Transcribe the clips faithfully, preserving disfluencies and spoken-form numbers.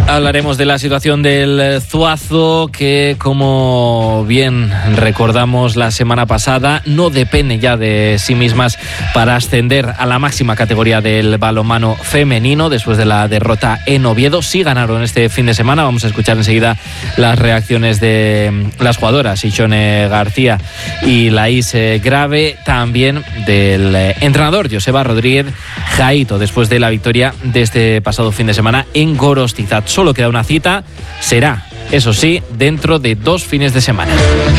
Hablaremos de la situación del Zuazo, que como bien recordamos la semana pasada, no depende ya de sí mismas para ascender a la máxima categoría del balonmano femenino después de la derrota en Oviedo. Sí ganaron este fin de semana. Vamos a escuchar enseguida las reacciones de las jugadoras Ichone García y Laís Grave, también del entrenador Joseba Rodríguez Jaito después de la victoria de este pasado fin de semana en Gorostiza. Solo queda una cita, será, eso sí, dentro de dos fines de semana.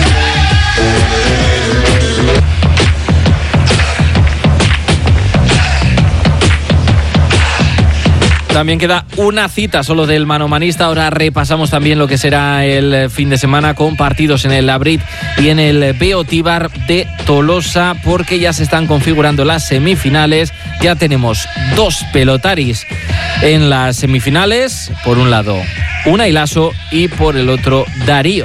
También queda una cita solo del manomanista. Ahora repasamos también lo que será el fin de semana con partidos en el Labrit y en el Beotíbar de Tolosa, porque ya se están configurando las semifinales. Ya tenemos dos pelotaris en las semifinales. Por un lado, Unai Laso y por el otro, Darío.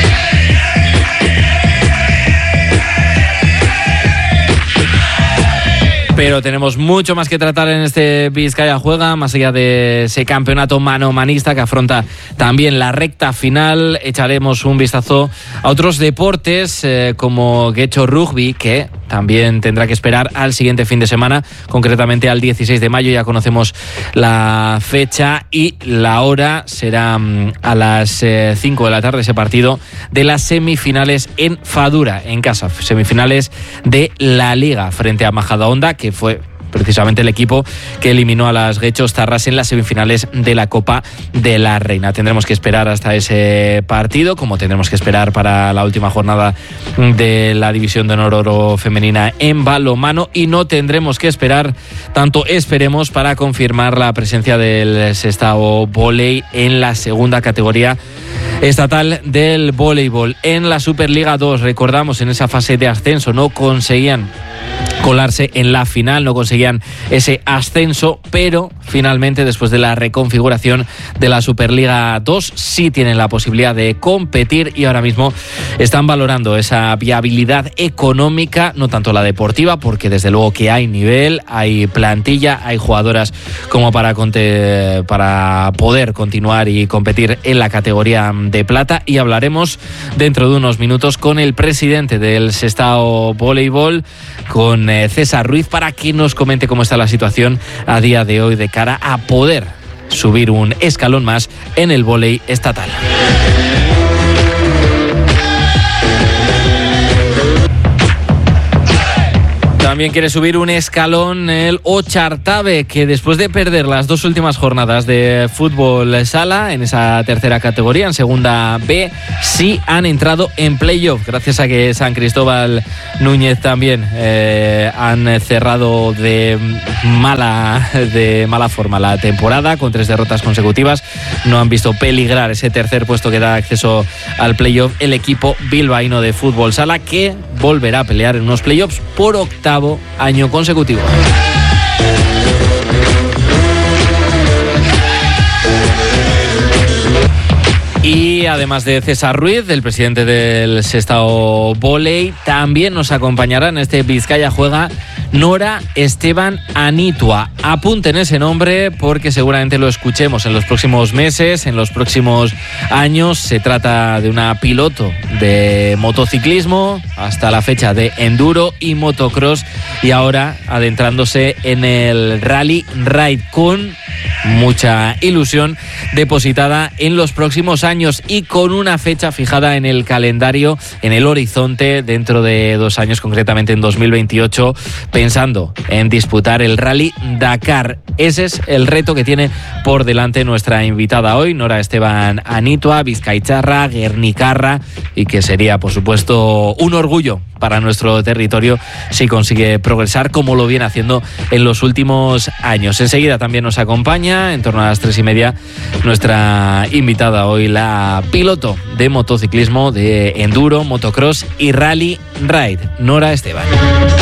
Pero tenemos mucho más que tratar en este Vizcaya Juega, más allá de ese campeonato manomanista que afronta también la recta final. Echaremos un vistazo a otros deportes eh, como Getxo Rugby, que también tendrá que esperar al siguiente fin de semana, concretamente al dieciséis de mayo. Ya conocemos la fecha y la hora. Será um, a las eh, cinco de la tarde ese partido de las semifinales en Fadura, en casa. Semifinales de la Liga frente a Majadahonda, que fue precisamente el equipo que eliminó a las Getxos Zarras en las semifinales de la Copa de la Reina. Tendremos que esperar hasta ese partido, como tendremos que esperar para la última jornada de la División de Honor Oro femenina en balonmano, y no tendremos que esperar tanto, esperemos, para confirmar la presencia del Sestao Volley en la segunda categoría estatal del voleibol. En la Superliga dos, recordamos, en esa fase de ascenso no conseguían colarse en la final, no conseguían ese ascenso, pero finalmente después de la reconfiguración de la Superliga dos sí tienen la posibilidad de competir, y ahora mismo están valorando esa viabilidad económica, no tanto la deportiva, porque desde luego que hay nivel, hay plantilla, hay jugadoras como para, conte- para poder continuar y competir en la categoría de plata. Y hablaremos dentro de unos minutos con el presidente del Sestao Voleibol, con eh, César Ruiz, para que nos comente cómo está la situación a día de hoy de cara a poder subir un escalón más en el vóley estatal. También quiere subir un escalón el Ochartabe, que después de perder las dos últimas jornadas de fútbol sala en esa tercera categoría, en segunda B, sí han entrado en playoff, gracias a que San Cristóbal Núñez también eh, han cerrado de mala, de mala forma la temporada, con tres derrotas consecutivas. No han visto peligrar ese tercer puesto que da acceso al playoff el equipo bilbaíno de fútbol sala, que volverá a pelear en unos playoffs por octavo año consecutivo. Y además de César Ruiz, el presidente del Sestao Volley, también nos acompañará en este Vizcaya Juega Nora Esteban Anitua. Apunten ese nombre porque seguramente lo escuchemos en los próximos meses, en los próximos años. Se trata de una piloto de motociclismo, hasta la fecha de enduro y motocross, y ahora adentrándose en el Rally Ride, con mucha ilusión depositada en los próximos años y con una fecha fijada en el calendario, en el horizonte, dentro de dos años, concretamente en dos mil veintiocho, pensando en disputar el Rally Dakar. Ese es el reto que tiene por delante nuestra invitada hoy, Nora Esteban Anitua, vizcaicharra, guernicarra, y que sería, por supuesto, un orgullo para nuestro territorio si consigue progresar como lo viene haciendo en los últimos años. Enseguida también nos acompaña, en torno a las tres y media, nuestra invitada hoy, la piloto de motociclismo, de enduro, motocross y Rally Ride, Nora Esteban.